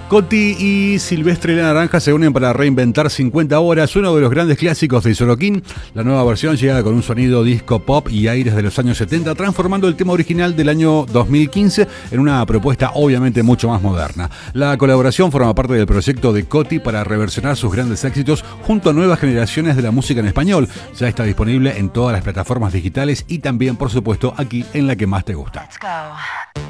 Coti y Silvestre La Naranja se unen para reinventar 50 horas, uno de los grandes clásicos de Sorokin. La nueva versión llega con un sonido disco pop y aires de los años 70, transformando el tema original del año 2015 en una propuesta obviamente mucho más moderna. La colaboración forma parte del proyecto de Coti para reversionar sus grandes éxitos junto a nuevas generaciones de la música en español. Ya está disponible en todas las plataformas digitales y también, por supuesto, aquí en la que más te gusta. Let's go.